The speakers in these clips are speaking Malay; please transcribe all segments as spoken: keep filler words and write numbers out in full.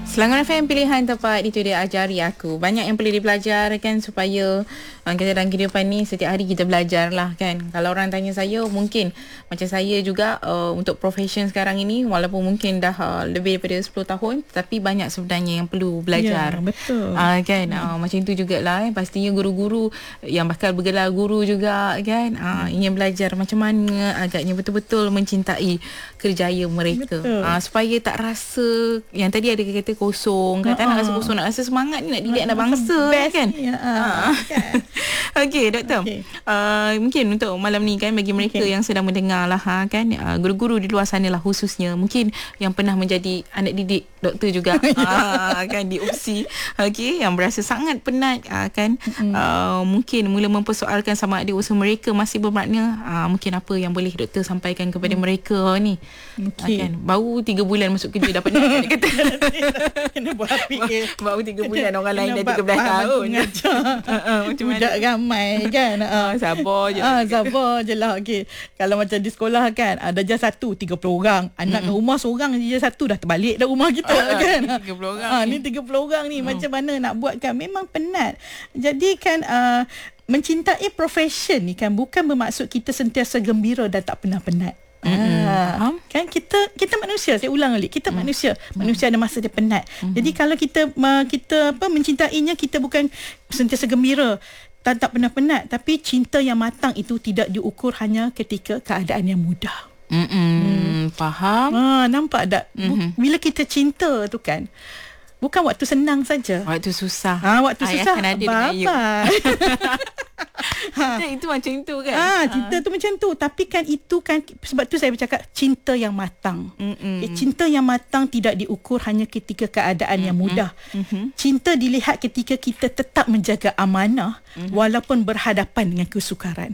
Selangor F M, pilihan tepat. Itu dia Ajari Aku. Banyak yang perlu dipelajari kan, supaya uh, kita dalam kehidupan ni setiap hari kita belajar lah kan. Kalau orang tanya saya, mungkin macam saya juga uh, untuk profession sekarang ini, walaupun mungkin dah uh, lebih daripada sepuluh tahun, tapi banyak sebenarnya yang perlu belajar. Ya, betul. Uh, kan hmm. uh, macam itu jugalah eh. Pastinya guru-guru yang bakal bergelar guru juga kan, uh, hmm. ingin belajar macam mana agaknya betul-betul mencintai kerjaya mereka. Uh, supaya tak rasa yang tadi ada kata kosong, kata nak rasa kosong, nak rasa semangat ni, nak didik anak bangsa kan. Ya, uh, kan. Okey, doktor. Okay. Uh, mungkin untuk malam ni kan, bagi mereka okay. yang sedang mendengar lah ha, kan, uh, guru-guru di luar sana lah khususnya, mungkin yang pernah menjadi anak didik doktor juga uh, kan di U P S I, okey, yang berasa sangat penat uh, kan, mm-hmm. uh, mungkin mula mempersoalkan sama ada usaha mereka masih bermakna, uh, mungkin apa yang boleh doktor sampaikan kepada mm. mereka ni. Okay. Uh, kan baru tiga bulan masuk kerja dapat nak kata kena buat fikir. Baru tiga bulan, orang lain dah tiga belas tahun. Macam budak ramai kan. uh, Sabar je. uh, Sabar je lah. Okay. Kalau macam di sekolah kan, ada darjah satu, tiga puluh orang. Anak mm-hmm. rumah seorang, darjah satu dah terbalik dah rumah kita uh, kan. tiga puluh orang uh, ni. Ni tiga puluh orang ni. Hmm. Macam mana nak buat kan. Memang penat. Jadi kan uh, mencintai profession ni kan bukan bermaksud kita sentiasa gembira dan tak pernah penat. Mm-hmm. Ah, kan kita kita manusia, saya ulang balik, kita mm. manusia manusia ada masa dia penat. Mm-hmm. Jadi kalau kita kita apa mencintainya, kita bukan sentiasa gembira dan tak pernah penat, tapi cinta yang matang itu tidak diukur hanya ketika keadaan yang mudah. Mm-hmm. Mm. Faham? Ah, nampak tak? Mm-hmm. Bila kita cinta tu kan, bukan waktu senang saja. Waktu susah. Ha, waktu Ayah susah. Kan ada bye-bye. ha. Itu macam tu kan. Ah, ha, cinta ha. tu macam tu. Tapi kan itu kan, sebab tu saya bercakap cinta yang matang. Eh, cinta yang matang tidak diukur hanya ketika keadaan Mm-mm. yang mudah. Mm-hmm. Cinta dilihat ketika kita tetap menjaga amanah mm-hmm. walaupun berhadapan dengan kesukaran.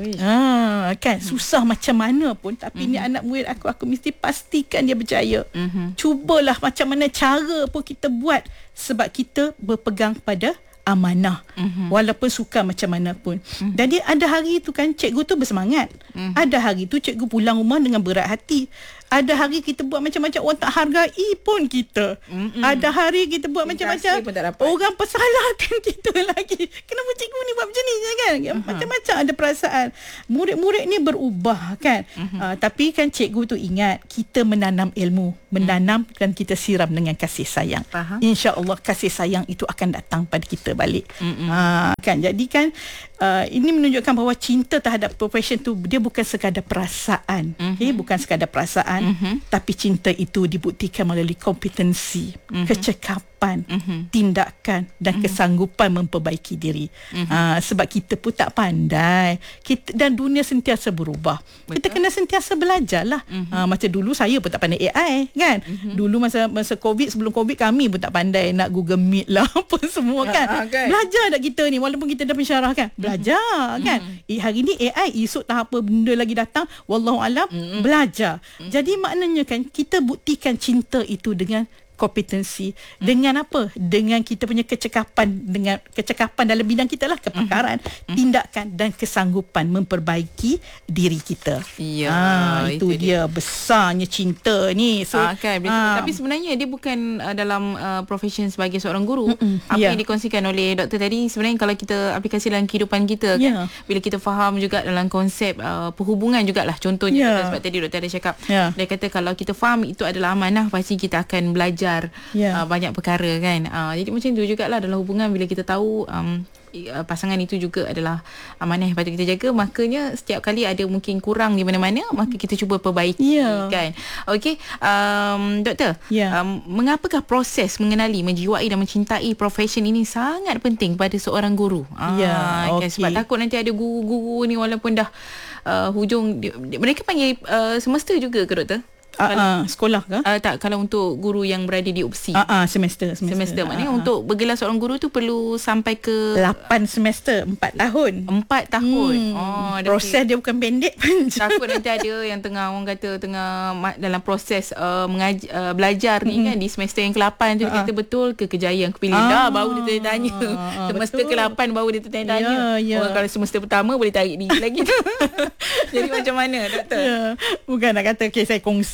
Ah, kan mm-hmm. susah macam mana pun, tapi mm-hmm. ni anak murid aku, aku mesti pastikan dia berjaya. Mm-hmm. Cubalah macam mana cara pun kita buat, sebab kita berpegang pada amanah, mm-hmm. walaupun suka macam mana pun. Mm-hmm. Jadi ada hari tu kan cikgu tu bersemangat, mm-hmm. ada hari tu cikgu pulang rumah dengan berat hati, ada hari kita buat macam-macam orang tak hargai pun kita, mm-hmm. ada hari kita buat Terima macam-macam orang persalahkan kita lagi, kenapa cikgu ni buat macam ni kan. uh-huh. Macam-macam ada perasaan. Murid-murid ni berubah kan, uh-huh. uh, tapi kan cikgu tu ingat kita menanam ilmu, menanam uh-huh. dan kita siram dengan kasih sayang. uh-huh. InsyaAllah kasih sayang itu akan datang pada kita balik. uh-huh. uh, kan jadi kan uh, ini menunjukkan bahawa cinta terhadap profession tu dia bukan sekadar perasaan, uh-huh. okay? bukan sekadar perasaan, uh-huh. tapi cinta itu dibuktikan melalui kompetensi, uh-huh. kecekapan, uh-huh. tindakan dan uh-huh. kesanggupan memperbaiki diri. uh-huh. uh, sebab kita pun tak pandai kita, dan dunia sentiasa berubah. Betul. Kita kena sentiasa belajar lah. uh-huh. uh, macam dulu saya pun tak pandai A I kan. uh-huh. Dulu masa masa COVID, sebelum COVID kami pun tak pandai nak Google Meet lah apa semua kan. uh, okay. Belajar tak kita ni, walaupun kita dah pensyarah kan, belajar uh-huh. kan. uh-huh. eh, hari ni A I, esok tak apa benda lagi datang, wallahualam, uh-huh. belajar. uh-huh. Jadi maknanya kan kita buktikan cinta itu dengan kompetensi, hmm. dengan apa? Dengan kita punya kecekapan, dengan kecekapan dalam bidang kita lah, kepakaran, hmm. tindakan dan kesanggupan memperbaiki diri kita. Ya, ha, itu, itu dia. dia besarnya cinta ni. So, ha, kan, ha. Tapi sebenarnya dia bukan uh, dalam uh, profession sebagai seorang guru. Mm-mm. Apa yeah. yang dikongsikan oleh doktor tadi, sebenarnya kalau kita aplikasi dalam kehidupan kita yeah. kan, bila kita faham juga dalam konsep uh, perhubungan jugalah, contohnya yeah. sebab tadi doktor ada cakap, yeah. dia kata kalau kita faham itu adalah amanah, pasti kita akan belajar Yeah. Uh, banyak perkara kan. uh, Jadi macam tu jugalah dalam hubungan, bila kita tahu um, uh, pasangan itu juga adalah amanah yang patut kita jaga, makanya setiap kali ada mungkin kurang di mana-mana, maka kita cuba perbaiki yeah. kan. Okey, um, doktor, yeah. um, mengapakah proses mengenali, menjiwai dan mencintai profession ini sangat penting pada seorang guru? yeah, uh, okay. kan? Sebab takut nanti ada guru-guru ni walaupun dah uh, hujung, di, di, mereka panggil uh, semester juga ke doktor? Uh, uh, sekolah ke? Uh, tak, kalau untuk guru yang berada di U P S I. Uh, uh, semester. Semester, semester. Maknanya uh, uh. untuk bergelar seorang guru tu perlu sampai ke lapan semester, empat tahun. Empat tahun. Hmm. Oh, proses dia bukan pendek pun. Takut nanti ada yang tengah, orang kata tengah dalam proses uh, mengaji, uh, belajar ni hmm. kan, di semester yang ke lapan tu, uh, dia kata betul ke kejayaan kepilih. Uh, dah baru dia tanya. Uh, semester betul. ke lapan baru dia tanya-tanya. Yeah, yeah. Orang kalau semester pertama boleh tarik diri lagi. Jadi macam mana doktor? Yeah. Bukan nak kata okay, saya kongsi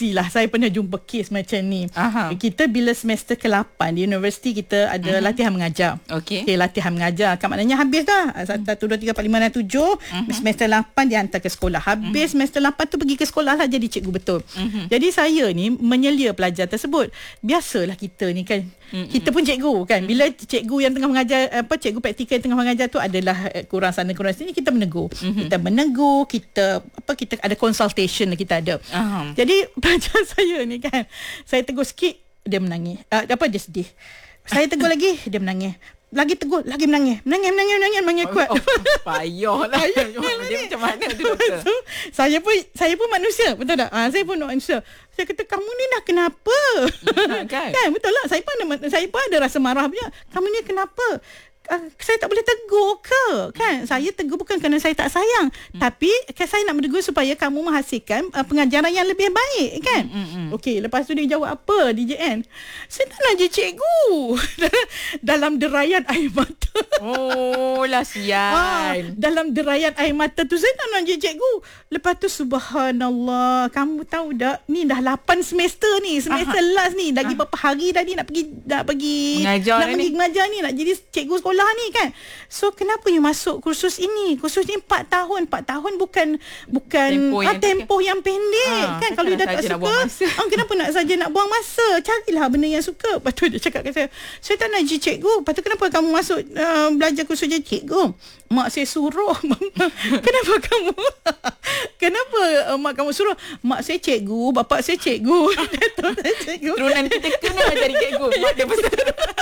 lah, saya pernah jumpa kes macam ni. Aha. Kita bila semester ke lapan di universiti kita ada uh-huh. latihan mengajar. Okey. Okay, latihan mengajar. Kan maknanya habis dah. satu, dua, tiga, empat, lima, enam, tujuh. Uh-huh. Semester lapan dihantar ke sekolah. Habis uh-huh. semester lapan tu pergi ke sekolah lah jadi cikgu betul. Uh-huh. Jadi saya ni menyelia pelajar tersebut. Biasalah kita ni kan. Uh-huh. Kita pun cikgu kan. Bila cikgu yang tengah mengajar, apa cikgu praktikal yang tengah mengajar tu adalah kurang sana kurang sini, kita menegur. Uh-huh. Kita menegur, kita apa kita ada consultation kita ada. Uh-huh. Jadi pelajar saya ni kan, saya tegur sikit dia menangis. Uh, apa dia sedih. Saya tegur lagi dia menangis. Lagi tegur, lagi menangis. Menangis, menangis, menangis, menangis kuat. Oh, payahlah. Dia macam mana tu doktor? So, saya pun saya pun manusia, betul tak? Ha, saya pun manusia. Saya kata, kamu ni dah kenapa? Hmm, kan? Kan, betul lah. Saya pun ada, saya pun ada rasa marah punya. Kamu ni kenapa? Uh, saya tak boleh tegur ke kan? Saya tegur bukan kerana saya tak sayang, hmm. tapi kan, saya nak menegur supaya kamu menghasilkan uh, pengajaran yang lebih baik kan. hmm, hmm, hmm. Okey, lepas tu dia jawab apa D J N? Saya tak nak jadi cikgu. Dalam derayan air mata. Oh lah sian. Ah, dalam derayan air mata tu saya tak nak jadi cikgu. Lepas tu subhanallah, kamu tahu tak, ni dah lapan semester ni, semester Aha. last ni, lagi Aha. berapa hari dah ni nak pergi nak pergi mengajar nak pergi mengajar ni, nak jadi cikgu sekolah ni kan. So kenapa you masuk kursus ini? Kursus ni empat tahun. empat tahun bukan bukan tempoh yang, ah, tempoh yang pendek ha, kan. Kalau you dah tak suka, ah, kenapa nak saja nak buang masa? Carilah benda yang suka. Lepas tu dia cakap kat saya, saya tak nak jadi cikgu. Lepas tu kenapa kamu masuk uh, belajar kursus jadi cikgu? Mak saya suruh. Kenapa kamu? Kenapa uh, mak kamu suruh? Mak saya cikgu, bapak saya cikgu. saya cikgu. Turunan kita kena jadi cikgu. Mak dia besar.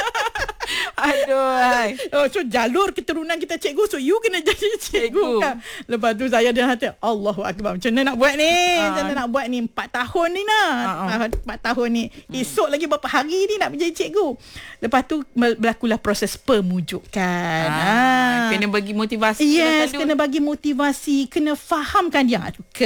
Aduh. Hai. Oh, so jalur keturunan kita cikgu, so you kena jadi cikgu, cikgu. Kan. Lepas tu saya dah hati, Allahu Akbar, macam mana nak buat ni? Ha. Macam mana nak buat ni? Empat tahun ni nak. Ha, ha. Empat tahun ni. Esok lagi berapa hari ni nak menjadi cikgu. Lepas tu berlakulah proses pemujukan. Ha. Ha. Kena bagi motivasi. Yes, kena bagi motivasi. Kena fahamkan dia.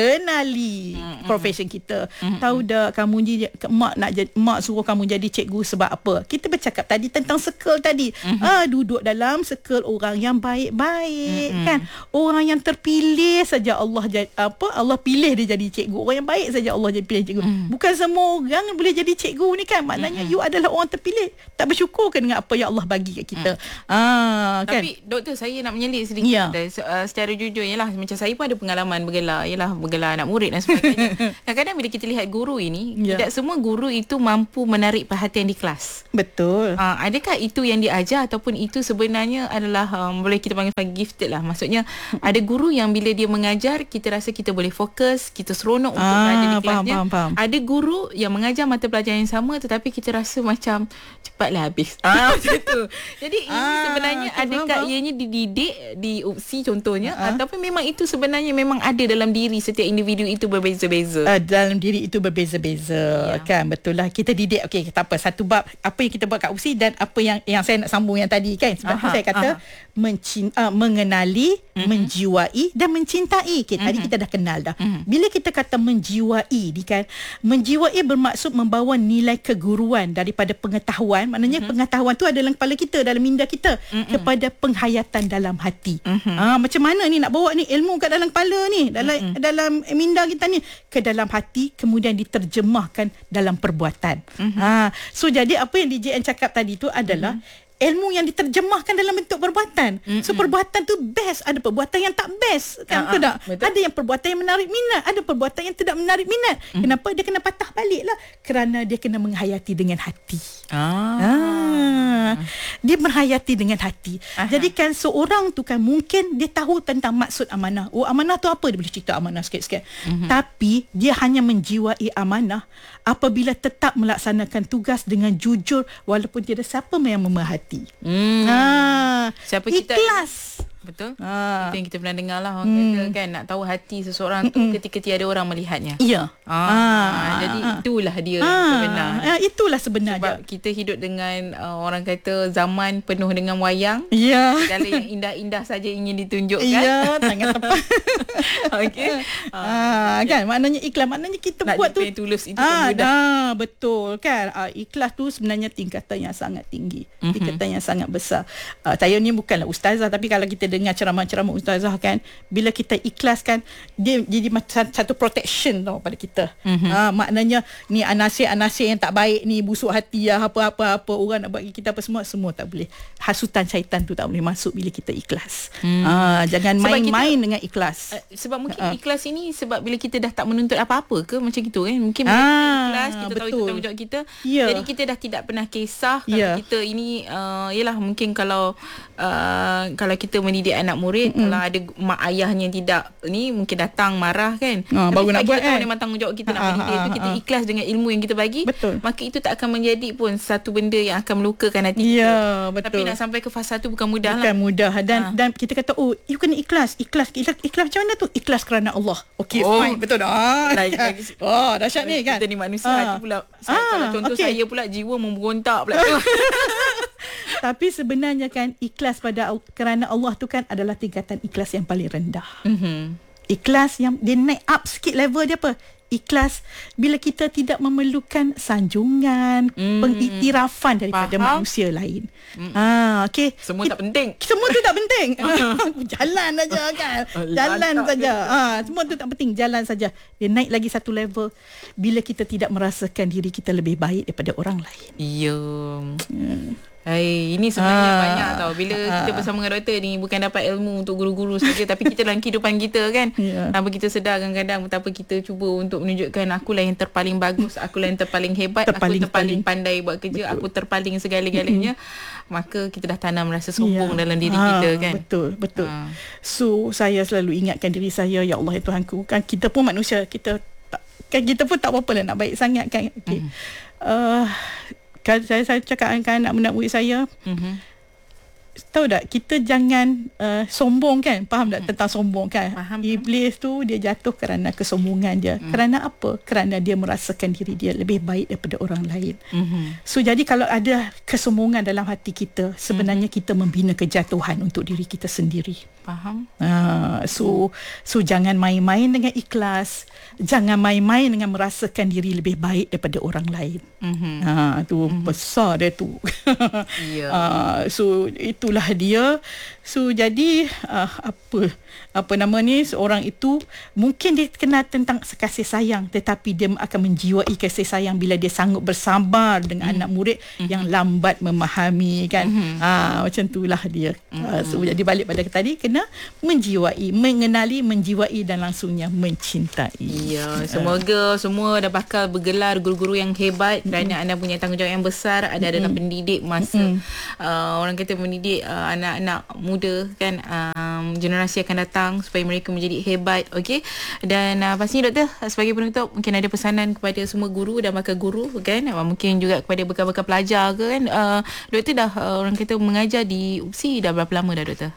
Kenali hmm. profession kita. Hmm. Tahu dah kamu ni, mak nak jadi, mak suruh kamu jadi cikgu sebab apa? Kita bercakap tadi tentang circle tadi. Hmm. Ah, duduk dalam circle orang yang baik-baik, mm-hmm. kan, orang yang terpilih saja Allah jadi, apa Allah pilih dia jadi cikgu, orang yang baik saja Allah jadi pilih cikgu. Mm. Bukan semua orang boleh jadi cikgu ni kan. Maknanya mm-hmm. you adalah orang terpilih. Tak bersyukur ke dengan apa yang Allah bagi kat kita. mm. ah, kan? Tapi doktor, saya nak menyelit sedikit. yeah. uh, Secara jujur, yalah, macam saya pun ada pengalaman bergelar, yalah, bergelar anak murid dan sebagainya. Kadang-kadang bila kita lihat guru ini, yeah. tidak semua guru itu mampu menarik perhatian di kelas. Betul. uh, Adakah itu yang diajar ataupun itu sebenarnya adalah um, boleh kita panggil gifted lah. Maksudnya ada guru yang bila dia mengajar, kita rasa kita boleh fokus, kita seronok untuk ah, berada di kelasnya. Faham, faham, faham. Ada guru yang mengajar mata pelajaran yang sama tetapi kita rasa macam cepatlah habis. Ah, macam tu. Jadi ini ah, sebenarnya adakah faham, ianya dididik di U P S I contohnya, ah. ataupun memang itu sebenarnya memang ada dalam diri setiap individu itu berbeza-beza. Uh, dalam diri itu berbeza-beza. Ya. Kan, betul lah. Kita didik, okey, tak apa, satu bab apa yang kita buat kat U P S I dan apa yang yang saya nak sambung yang tadi kan. Sebab aha, tu saya kata mencinta, uh, mengenali, mm-hmm. menjiwai dan mencintai. Okay, mm-hmm. tadi kita dah kenal dah. Mm-hmm. Bila kita kata menjiwai ni kan, menjiwai bermaksud membawa nilai keguruan daripada pengetahuan. Maknanya mm-hmm. pengetahuan tu ada dalam kepala kita, dalam minda kita, mm-hmm. kepada penghayatan dalam hati. Mm-hmm. Ah, macam mana ni nak bawa ni ilmu kat dalam kepala ni, dalam mm-hmm. dalam minda kita ni ke dalam hati, kemudian diterjemahkan dalam perbuatan. Mm-hmm. Ah, so jadi apa yang D J N cakap tadi tu adalah mm-hmm. ilmu yang diterjemahkan dalam bentuk perbuatan. Mm-hmm. So perbuatan tu best, ada perbuatan yang tak best kan, uh-huh. tak? Betul. Ada yang perbuatan yang menarik minat, ada perbuatan yang tidak menarik minat. Mm-hmm. Kenapa dia kena patah balik lah? Kerana dia kena menghayati dengan hati. Ah. ah. Dia menghayati dengan hati. Uh-huh. Jadi kan seorang tu kan mungkin dia tahu tentang maksud amanah. Oh, amanah tu apa? Dia boleh cerita amanah sikit-sikit. Mm-hmm. Tapi dia hanya menjiwai amanah apabila tetap melaksanakan tugas dengan jujur walaupun tiada siapa yang memerhati. Hmm. Ha, siapa kita ikhlas. Betul. Ha. Itu yang kita pernah dengar lah, orang hmm. kata kan, nak tahu hati seseorang tu Mm-mm. ketika tiada orang melihatnya. Ya. Ha. Ha. Jadi itulah dia ha. sebenarnya. Ha. Itulah sebenarnya. Sebab kita hidup dengan uh, orang kata zaman penuh dengan wayang. Ya. Segala yang indah-indah saja ingin ditunjukkan. Ya, sangat tepat. Okey. Ha. Ha. Kan, maknanya ikhlas, maknanya kita nak buat tu tulus itu ha. mudah. Dah, betul kan. Ha. Ikhlas tu sebenarnya tingkatan yang sangat tinggi. Mm-hmm. Tingkatan yang sangat besar. Uh, saya ni bukanlah ustazah, tapi kalau kita dengar ceramah-ceramah ustazah kan, bila kita ikhlas kan, dia jadi macam satu protection tau pada kita. Mm-hmm. Ha, maknanya ni anasir-anasir yang tak baik ni, busuk hati lah, apa-apa apa orang nak bagi kita apa semua, semua tak boleh. Hasutan syaitan tu tak boleh masuk bila kita ikhlas. Mm. Ha, jangan sebab main-main kita, dengan ikhlas. Uh, sebab mungkin uh, ikhlas ini sebab bila kita dah tak menuntut apa-apa ke macam gitu kan. Mungkin bila ah, kita ikhlas, kita betul. tahu itu tanggungjawab kita. Yeah. Jadi kita dah tidak pernah kisah kalau yeah. kita ini uh, yalah mungkin kalau uh, kalau kita mendidik anak murid, mm-hmm. kalau ada mak ayahnya yang tidak ni mungkin datang marah kan. Ah, tapi baru nak buat kita tahu kan. memang tanggungjawab kita Ah, nak mendidik ah, itu, kita ah, ikhlas dengan ilmu yang kita bagi. Betul. Maka itu tak akan menjadi pun satu benda yang akan melukakan hati kita. Ya, betul. Tapi nak sampai ke fasa tu bukan mudah bukan lah. mudah dan ha. dan kita kata oh you kena ikhlas. Ikhlas ikhlas, ikhlas macam mana tu? Ikhlas kerana Allah. Okey, oh. fine, betul dah. Ah, lagi, lagi. Oh, dahsyat ni kan. Kita ni manusia, ah. hati pula. Saya, ah, kalau contoh okay. saya pula jiwa memberontak pula. Tapi sebenarnya kan ikhlas pada kerana Allah tu kan adalah tingkatan ikhlas yang paling rendah. Mm-hmm. Ikhlas yang dia naik up sikit level dia apa? Ikhlas bila kita tidak memerlukan sanjungan, mm. pengiktirafan daripada Faham? manusia lain. Mm. Ah, okey. Semua kita, tak penting. Semua tu tak penting. Jalan saja kan. Jalan saja. Ah, semua tu tak penting, jalan saja. Dia naik lagi satu level bila kita tidak merasakan diri kita lebih baik daripada orang lain. Ya. Hmm. Hai, ini sebenarnya ah, banyak tau. Bila ah, kita bersama dengan doktor ni bukan dapat ilmu untuk guru-guru saja, tapi kita dalam kehidupan kita kan. Yeah. Tanpa kita sedar kadang-kadang betapa kita cuba untuk menunjukkan akulah yang terpaling bagus, akulah yang terpaling hebat, terpaling, aku terpaling pandai buat kerja, betul. Aku terpaling segala-galanya. Mm-hmm. Maka kita dah tanam rasa sombong yeah. dalam diri ah, kita kan. Betul, betul. Ah. So saya selalu ingatkan diri saya, ya Allah ya Tuhanku, kan kita pun manusia, kita tak, kan kita pun tak apa-apa lah nak baik sangat kan. Okey. Mm. Uh, Kalau saya, saya cakap dengan anak-anak murid saya, mm-hmm. tahu tak, kita jangan uh, sombong kan. Faham tak mm-hmm. tentang sombong kan? Faham, Iblis faham. tu dia jatuh kerana kesombongan dia. Mm. Kerana apa? Kerana dia merasakan diri dia lebih baik daripada orang lain. Mm-hmm. So jadi kalau ada kesombongan dalam hati kita, sebenarnya mm-hmm. kita membina kejatuhan untuk diri kita sendiri. Faham? Uh, so so jangan main-main dengan ikhlas. Jangan main-main dengan merasakan diri lebih baik daripada orang lain. Mm-hmm. Ha, tu mm-hmm. besar dia tu. Yeah. uh, so itulah dia. So jadi uh, apa apa nama ni, seorang itu mungkin dia kenal tentang kasih sayang, tetapi dia akan menjiwai kasih sayang bila dia sanggup bersabar dengan mm-hmm. anak murid mm-hmm. yang lambat memahami kan. Mm-hmm. Ha, macam itulah dia. Mm-hmm. Uh, so jadi balik pada tadi, kena menjiwai, mengenali, menjiwai dan langsungnya mencintai. Ya, semoga uh. semua dah bakal bergelar guru-guru yang hebat mm-hmm. kerana anda punya tanggungjawab yang besar. Anda mm-hmm. adalah pendidik masa mm-hmm. uh, orang kata mendidik uh, anak-anak muda kan, um, generasi akan datang supaya mereka menjadi hebat. Okey. Dan uh, pastinya doktor sebagai penutup mungkin ada pesanan kepada semua guru dan bakal guru kan, uh, mungkin juga kepada bekal-bekal pelajar ke kan. Uh, doktor dah uh, orang kata mengajar di U P S I dah berapa lama dah doktor?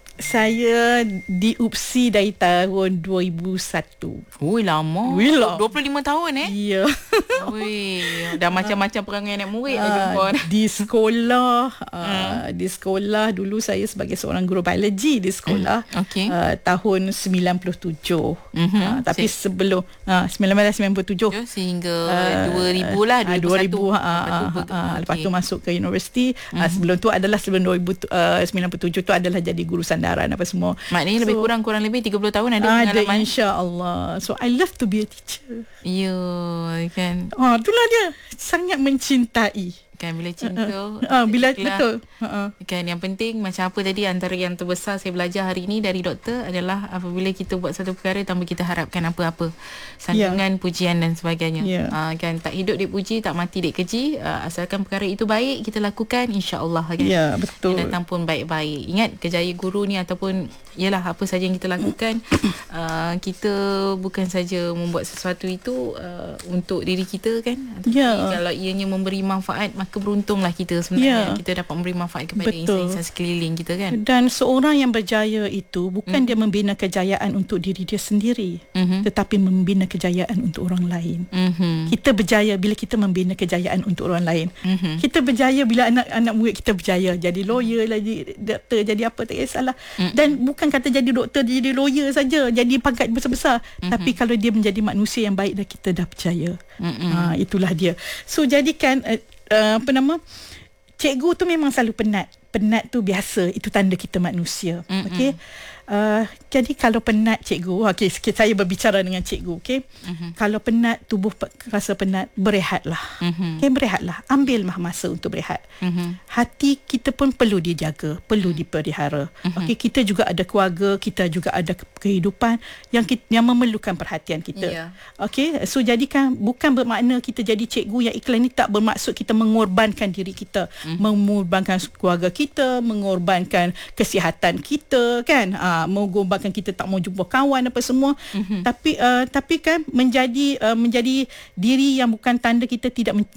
Saya di U P S I dari tahun dua ribu satu. Ui, lama. Ui, lama. dua puluh lima tahun eh? Ya. Ui, dah macam-macam perangai anak murid uh, jumpa. Di sekolah, uh, di sekolah dulu saya sebagai seorang guru biologi di sekolah. Okay. Uh, tahun sembilan puluh tujuh. Mm-hmm. Uh, tapi Sip. sebelum uh, sembilan belas sembilan puluh tujuh sehingga uh, dua ribu lah, dua ribu satu. Uh, uh, lepas, tu, uh, uh, lepas tu masuk ke universiti. Mm-hmm. Uh, sebelum tu adalah sebelum dua ribu sembilan puluh tujuh tu adalah jadi guru sandaran apa semua. Maknanya so, lebih kurang kurang lebih tiga puluh tahun ada ada pengalaman. Insya-Allah. So I love to be a teacher. Ya, kan. Oh, itulah dia. Sangat mencintai. Kan bila cinta uh, uh, uh, bila ikhlas, betul uh, uh. kan yang penting macam apa tadi, antara yang terbesar saya belajar hari ini dari doktor adalah apabila kita buat satu perkara tanpa kita harapkan apa-apa, sanjungan, yeah. pujian dan sebagainya. Yeah. Uh, kan tak hidup dipuji, tak mati dikeji. Uh, asalkan perkara itu baik kita lakukan, insya-Allah kan. Ya, yeah, betul. Dia datang pun baik-baik. Ingat kejayaan guru ni ataupun ialah apa saja yang kita lakukan, uh, kita bukan saja membuat sesuatu itu uh, untuk diri kita kan. Tapi yeah. kalau ianya memberi manfaat, maka beruntunglah kita sebenarnya. Yeah. Kita dapat memberi manfaat kepada insan-insan sekeliling kita kan. Dan seorang yang berjaya itu bukan mm. dia membina kejayaan untuk diri dia sendiri, mm-hmm. tetapi membina kejayaan untuk orang lain. Mm-hmm. Kita berjaya bila kita membina kejayaan untuk orang lain. Mm-hmm. Kita berjaya bila anak-anak murid kita berjaya, jadi lawyer lah, jadi doktor, jadi apa, tak kisahlah. Mm-hmm. Dan bukan kata jadi doktor, jadi lawyer saja, jadi pangkat besar-besar. Mm-hmm. Tapi kalau dia menjadi manusia yang baik, dah kita dah percaya. Mm-hmm. Ha, itulah dia. So jadikan uh, Uh, apa nama, cikgu tu memang selalu penat. penat tu biasa, itu tanda kita manusia. Okey. Uh, jadi kalau penat cikgu, okey, saya berbicara dengan cikgu, okey. Uh-huh. Kalau penat, tubuh rasa penat, berehatlah. Uh-huh. Okey, berehatlah. Ambillah masa untuk berehat. Uh-huh. Hati kita pun perlu dijaga, perlu dipelihara. Uh-huh. Okey, kita juga ada keluarga, kita juga ada kehidupan yang kita, yang memerlukan perhatian kita. Yeah. Okey, so jadikan bukan bermakna kita jadi cikgu yang iklan ni tak bermaksud kita mengorbankan diri kita, uh-huh. mengorbankan keluarga kita, mengorbankan kesihatan kita, kan? Uh, mengorbankan kita tak mau jumpa kawan apa semua. Mm-hmm. Tapi uh, tapi kan menjadi uh, menjadi diri yang bukan tanda kita tidak men-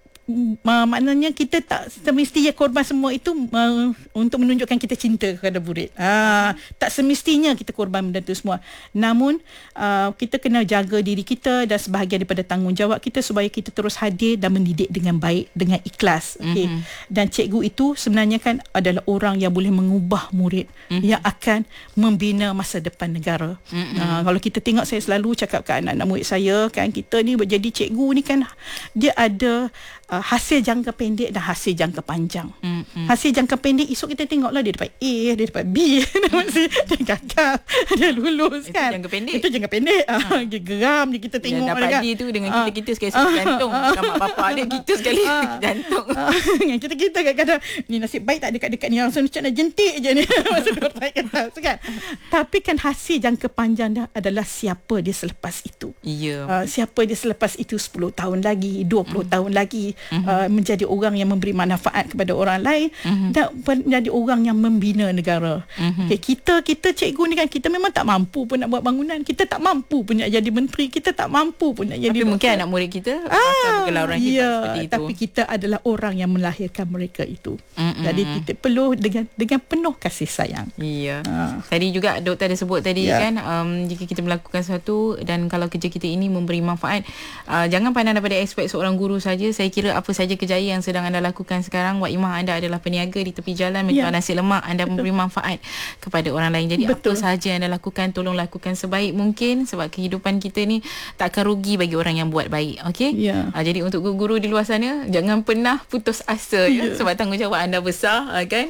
Uh, maknanya kita tak semestinya korban semua itu uh, untuk menunjukkan kita cinta kepada murid. Uh, tak semestinya kita korban benda itu semua. Namun uh, kita kena jaga diri kita dan sebahagian daripada tanggungjawab kita supaya kita terus hadir dan mendidik dengan baik, dengan ikhlas. Okay? Mm-hmm. Dan cikgu itu sebenarnya kan adalah orang yang boleh mengubah murid, mm-hmm. yang akan membina masa depan negara. Mm-hmm. Uh, kalau kita tengok, saya selalu cakap ke anak-anak murid saya, kan, kita ni berjadi cikgu ni kan dia ada Uh, hasil jangka pendek dan hasil jangka panjang. Mm-hmm. Hasil jangka pendek, esok kita tengoklah dia dapat A, dia dapat B, dia gagal, dia lulus, kan. Itu jangka pendek. Itu jangka pendek. Ha. Dia geram dia kita tengok. Dia dapat kan. D tu dengan kita, kita sekali sekali jantung. Dengan mak bapak dia, kita sekali jantung. Dengan kita, kita kadang-kadang, ni nasib baik tak dekat-dekat ni, langsung macam nak jentik je ni. Masa dia naik atas, kan. Tapi kan hasil jangka panjang dia adalah siapa dia selepas itu. Ya. Uh, siapa dia selepas itu sepuluh tahun lagi, dua puluh mm. tahun lagi. Mm-hmm. Uh, menjadi orang yang memberi manfaat kepada orang lain, mm-hmm. dan menjadi orang yang membina negara. Mm-hmm. Okay, kita kita cikgu ni kan, kita memang tak mampu pun nak buat bangunan, kita tak mampu pun nak jadi menteri, kita tak mampu pun nak jadi tapi doktor. Mungkin anak murid kita ah, bergelar orang ya, seperti itu. Tapi kita adalah orang yang melahirkan mereka itu. Mm-hmm. Jadi kita perlu dengan dengan penuh kasih sayang. Ya. Ah. Tadi juga doktor ada sebut tadi, yeah. kan, um, jika kita melakukan sesuatu dan kalau kerja kita ini memberi manfaat, uh, jangan pandang daripada aspek seorang guru saja. Saya kira apa saja kejayaan yang sedang anda lakukan sekarang, Wak Imah, anda adalah peniaga di tepi jalan menjual ya. nasi lemak, anda Betul. memberi manfaat kepada orang lain. Jadi Betul. apa sahaja yang anda lakukan, tolong lakukan sebaik mungkin, sebab kehidupan kita ni tak akan rugi bagi orang yang buat baik. Okey? Ya. Ha, jadi untuk guru-guru di luar sana, jangan pernah putus asa, ya, ya sebab tanggungjawab anda besar, kan.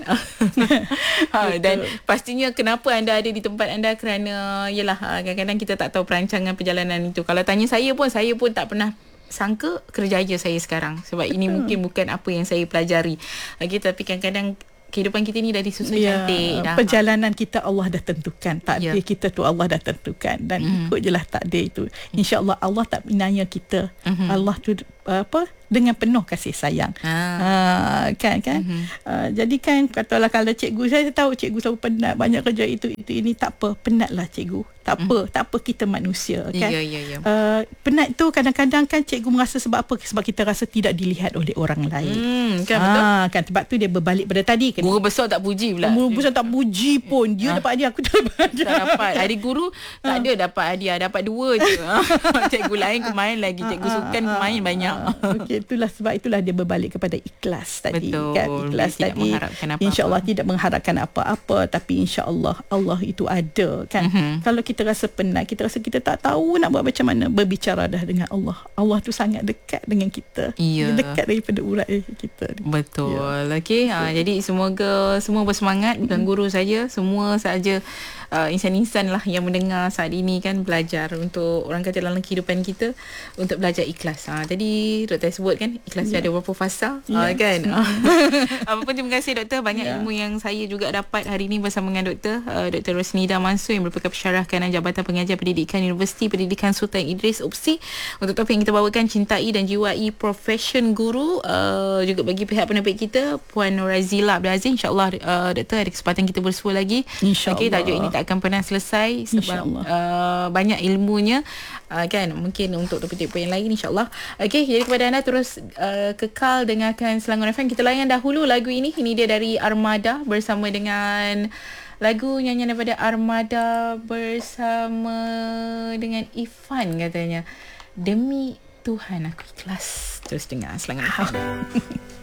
Ha, dan pastinya kenapa anda ada di tempat anda, kerana yalah, kadang-kadang kita tak tahu perancangan perjalanan itu. Kalau tanya saya pun, saya pun tak pernah sangka kerjaya saya sekarang, sebab ini mungkin bukan apa yang saya pelajari. Okey, tapi kadang-kadang kehidupan kita ni dah disusun ya, cantik dah. Perjalanan kita Allah dah tentukan, takdir ya. kita tu Allah dah tentukan, dan mm-hmm. ikut je lah takdir itu. InsyaAllah Allah tak nanya kita. Mm-hmm. Allah tu apa, dengan penuh kasih sayang. Ah. Uh, kan kan. Mm-hmm. Uh, jadi kan katalah kalau cikgu, saya tahu cikgu selalu penat, banyak kerja itu itu ini, tak apa, penatlah cikgu. Tak apa, mm. tak apa, kita manusia, kan. Ya ya ya. Uh, penat tu kadang-kadang kan cikgu merasa sebab apa? Sebab kita rasa tidak dilihat oleh orang lain. Hmm, kan betul. Ah, kan sebab tu dia berbalik pada tadi, kan. Guru besar tak puji pula. Guru besar tak puji pun. Dia ah. dapat hadiah, aku tak dapat hadiah. Tak dapat. Adik guru tak ada dapat hadiah, dapat dua je. Cikgu lain kemain lagi, cikgu sukan kemain banyak. Okey, itulah sebab itulah dia berbalik kepada ikhlas tadi. Betul. Kan? Ikhlas dia tadi. Insya-Allah tidak mengharapkan apa-apa, tapi insya-Allah Allah itu ada, kan. Mm-hmm. Kalau kita rasa penat, kita rasa kita tak tahu nak buat macam mana, berbicara dah dengan Allah. Allah tu sangat dekat dengan kita. Ya. Dia dekat daripada urat kita. Betul. Ya. Okey, ha, jadi semoga semua bersemangat, bukan mm-hmm. guru saja, semua saja uh, insan-insan lah yang mendengar saat ini, kan, belajar untuk orang kata dalam kehidupan kita untuk belajar ikhlas. Ha, tadi doktor sebut, kan, ikhlas yeah. ada beberapa fasa, yeah. uh, kan. Apa pun, terima kasih doktor, banyak yeah. ilmu yang saya juga dapat hari ini bersama dengan doktor uh, Doktor Rosnida Mansur yang merupakan pensyarah kanan Jabatan Pengajar Pendidikan Universiti Pendidikan Sultan Idris U P S I, untuk topik yang kita bawakan cintai dan jiwai profession guru. Uh, juga bagi pihak penerbit kita Puan Norazila Abdul Aziz, insyaAllah uh, doktor ada kesempatan kita bersua lagi. InsyaAllah. Okay, tajuk ini tak akan pernah selesai sebab uh, banyak ilmunya, uh, kan, mungkin untuk topik-topik yang lain insyaAllah. Okey, jadi kepada anda terus uh, kekal dengarkan Selangor F M. Kita layan dahulu lagu ini. Ini dia dari Armada bersama dengan lagu nyanyian daripada Armada bersama dengan Ifan, katanya Demi Tuhan Aku Ikhlas. Terus dengar Selangor F M.